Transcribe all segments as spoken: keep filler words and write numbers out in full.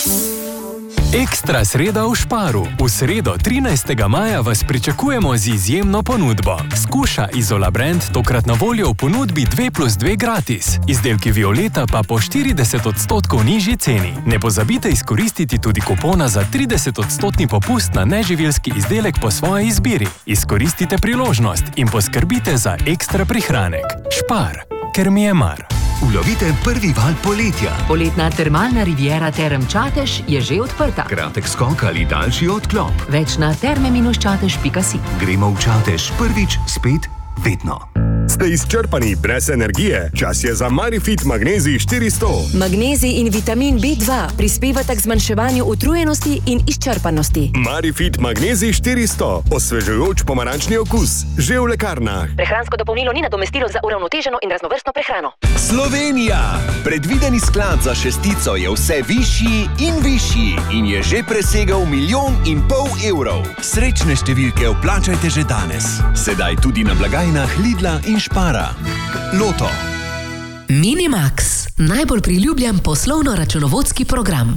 Ekstra sreda v Sparu. V sredo trinajstega maja vas pričakujemo z izjemno ponudbo. Skuša Izola Brand tokrat na voljo v ponudbi dve plus dve gratis. Izdelki Violeta pa po štirideset odstotkov nižji ceni. Ne pozabite izkoristiti tudi kupona za trideset odstotni popust na neživilski izdelek po svoji izbiri. Izkoristite priložnost in poskrbite za ekstra prihranek. Spar, ker mi je mar. Ulovite prvi val poletja. Poletna termalna riviera Term Čatež je že odprta. Kratek skok ali daljši odklop. Več na terme čatež pika si. Gremo v Čatež prvič, spet, vedno. Ste izčrpani brez energije? Čas je za Marifit Magnezij štiristo. Magnezij in vitamin B dva prispevata k zmanjševanju utrujenosti in izčrpanosti. Marifit Magnezij štiristo. Osvežujoč pomarančni okus. Že v lekarnah. Prehransko dopolnilo ni nadomestilo za uravnoteženo in raznovrstno prehrano. Slovenija! Predvideni sklad za šestico je vse višji in višji in je že presegel milijon in pol evrov. Srečne številke vplačajte že danes. Sedaj tudi na blagajnah Lidla in Špara. Loto. Minimax. Najbolj priljubljen poslovno-računovodski program.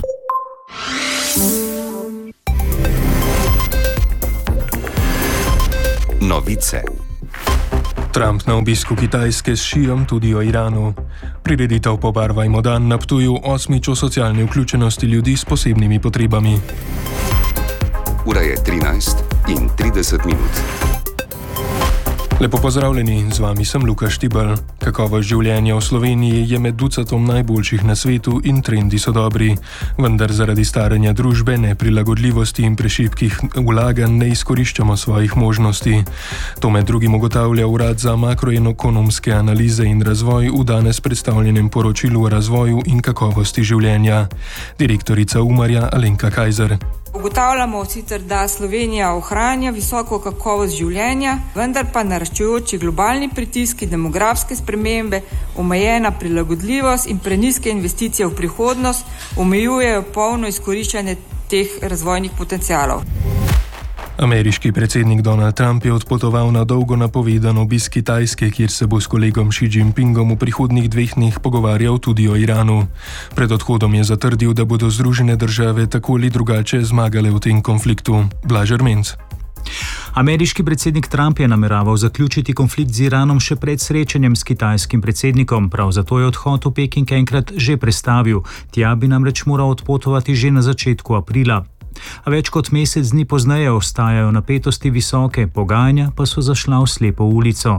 Novice. Trump na obisku Kitajske s Šijem tudi o Iranu. Prireditev Pobarvajmo dan na Ptuju osmič o socialni vključenosti ljudi s posebnimi potrebami. Ura je trinajst in trideset minut. Lepo pozdravljeni, z vami sem Luka Štibel. Kakovost življenja v Sloveniji je med ducatom najboljših na svetu in trendi so dobri. Vendar zaradi staranja družbe, neprilagodljivosti in prešibkih vlaganj ne izkoriščamo svojih možnosti. To med drugim ugotavlja Urad za makroekonomske analize in razvoj v danes predstavljenem poročilu o razvoju in kakovosti življenja. Direktorica Umarja Alenka Kajzer. Ugotavljamo sicer, da Slovenija ohranja visoko kakovost življenja, vendar pa naraščajoči globalni pritiski, demografske spremembe, omejena prilagodljivost in prenizke investicije v prihodnost omejujejo polno izkoriščanje teh razvojnih potencialov. Ameriški predsednik Donald Trump je odpotoval na dolgo napovedan obisk Kitajske, kjer se bo s kolegom Xi Jinpingom v prihodnjih dveh dneh pogovarjal tudi o Iranu. Pred odhodom je zatrdil, da bodo Združene države tako ali drugače zmagale v tem konfliktu. Blaž Ermenc. Ameriški predsednik Trump je nameraval zaključiti konflikt z Iranom še pred srečanjem s kitajskim predsednikom, prav zato je odhod v Peking enkrat že prestavil. Tja bi namreč moral odpotovati že na začetku aprila. A več kot mesec dni pozneje ostajajo napetosti visoke, pogajanja pa so zašla v slepo ulico.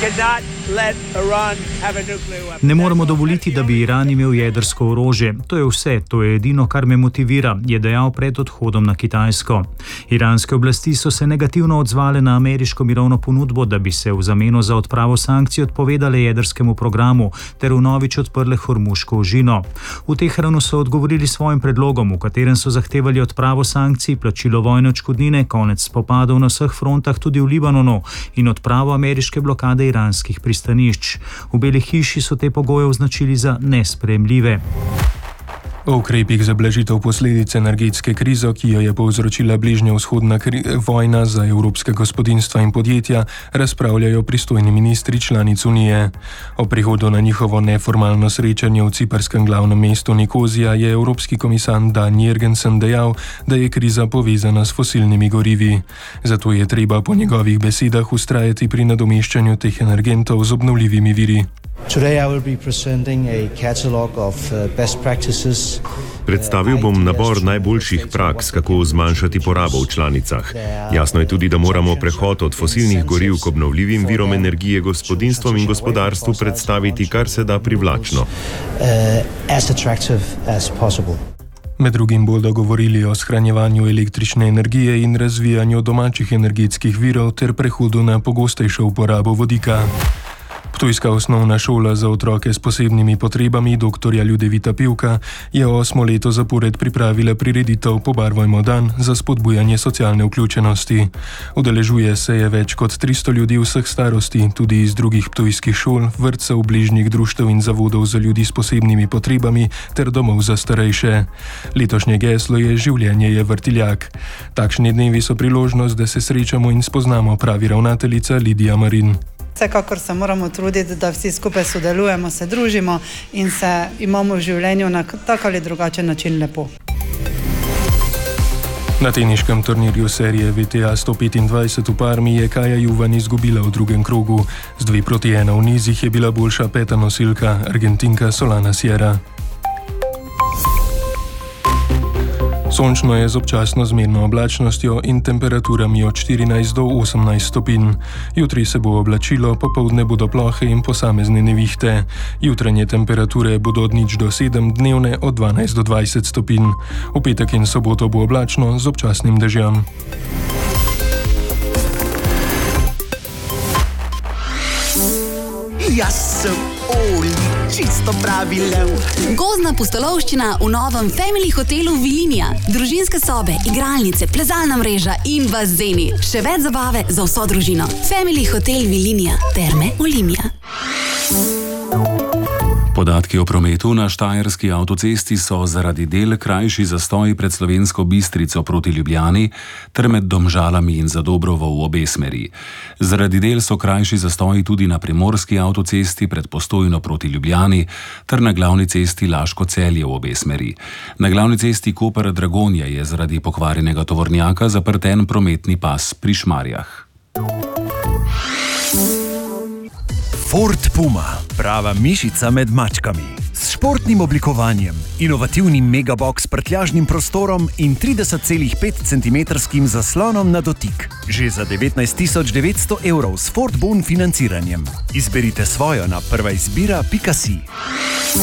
Ne moremo dovoliti, da bi Iran imel jedrsko orožje. To je vse, to je edino, kar me motivira, je dejal pred odhodom na Kitajsko. Iranske oblasti so se negativno odzvale na ameriško mirovno ponudbo, da bi se v zameno za odpravo sankcij odpovedale jedrskemu programu ter vnovič odprle Hormuško ožino. V Teheranu so odgovorili svojim predlogom, v katerem so zahtevali odpravo sankcij, plačilo vojne odškodnine, konec spopadov na vseh frontah tudi v Libanonu in odpravo ameriške blokade iranskih pristanišč. V Beli hiši so te pogoje označili za nesprejemljive. O ukrepih za blažitev posledic energetske krize, ki jo je povzročila bližnjevzhodna vojna za evropska gospodinjstva in podjetja, razpravljajo pristojni ministri članic Unije. O prihodu na njihovo neformalno srečanje v ciprskem glavnem mestu Nikozija je evropski komisar Dan Jørgensen dejal, da je kriza povezana s fosilnimi gorivi. Zato je treba po njegovih besedah vztrajati pri nadomeščanju teh energentov z obnovljivimi viri. Predstavil bom nabor najboljših praks, kako zmanjšati porabo v članicah. Jasno je tudi, da moramo prehod od fosilnih goriv k obnovljivim virom energije gospodinjstvom in gospodarstvu predstaviti kar se da privlačno. Med drugim bodo govorili o shranjevanju električne energije in razvijanju domačih energetskih virov ter prehodu na pogostejšo uporabo vodika. Ptujska osnovna šola za otroke s posebnimi potrebami doktorja Ljudevita Pivka je osmo leto zapored pripravila prireditev Pobarvajmo dan za spodbujanje socialne vključenosti. Udeležuje se je več kot tristo ljudi vseh starosti, tudi iz drugih ptujskih šol, vrtcev, bližnjih društev in zavodov za ljudi s posebnimi potrebami ter domov za starejše. Letošnje geslo je Življenje je vrtiljak. Takšni dnevi so priložnost, da se srečamo in spoznamo, pravi ravnateljica Lidija Marin. Vsekakor se moramo truditi, da vsi skupaj sodelujemo, se družimo in se imamo v življenju na tak ali drugačen način lepo. Na teniškem turnirju serije V T A sto petindvajset v Parmi je Kaja Juvan izgubila v drugem krogu. Z dve proti ena v nizih je bila boljša peta nosilka, Argentinka Solana Sierra. Sončno je z občasno zmerno oblačnostjo in temperaturami od štirinajst do osemnajst stopinj. Jutri se bo oblačilo, popoldne bodo plohe in posamezne nevihte. Jutranje temperature bodo od nič do sedem, dnevne od dvanajst do dvajset stopinj. V petek in soboto bo oblačno z občasnim dežjem. Jaz sem Oli, čisto pravi lev. Gozdna pustolovščina v novem Family hotelu Vilinija. Družinske sobe, igralnice, plezalna mreža in bazeni. Še več zabave za vso družino. Family hotel Vilinija. Terme Olimia. Podatki o prometu na štajerski avtocesti so zaradi del krajši zastoj pred Slovensko Bistrico proti Ljubljani ter med Domžalami in Zadobrovo v obe smeri. Zaradi del so krajši zastoji tudi na primorski avtocesti pred Postojno proti Ljubljani ter na glavni cesti Laško-Celje v obe smeri. Na glavni cesti Koper-Dragonja je zaradi pokvarjenega tovornjaka zaprt en prometni pas pri Šmarjah. Ford Puma, prava mišica med mačkami. S športnim oblikovanjem, inovativnim megabox s prtljažnim prostorom in trideset celih pet centimetrskim zaslonom na dotik. Že za devetnajst tisoč devetsto evrov s Ford Bon financiranjem. Izberite svojo na prva izbira pika si.